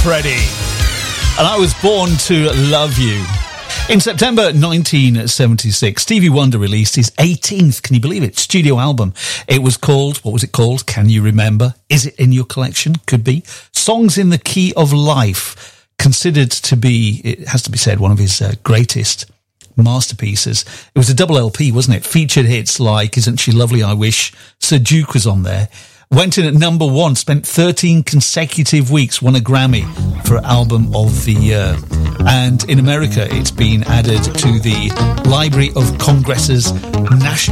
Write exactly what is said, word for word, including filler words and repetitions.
Freddie. And I was born to love you. In September nineteen seventy-six, Stevie Wonder released his eighteenth, can you believe it, studio album. It was called, what was it called? Can you remember? Is it in your collection? Could be. Songs in the Key of Life, considered to be, it has to be said, one of his uh, greatest masterpieces. It was a double L P, wasn't it? Featured hits like Isn't She Lovely, I Wish. Sir Duke was on there. Went in at number one, spent thirteen consecutive weeks, won a Grammy for Album of the Year. And in America, it's been added to the Library of Congress's National